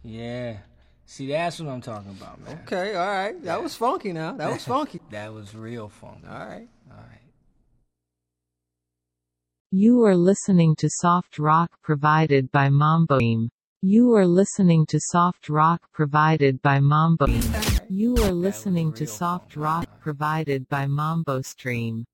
Yeah. See, that's what I'm talking about, man. Okay, all right. That was funky now. That was funky. That was real funky. All right. All right. You are listening to soft rock provided by Mambo Stream. You are listening to soft rock provided by Mambo. You are listening to real soft funky. rock provided by Mambo Stream.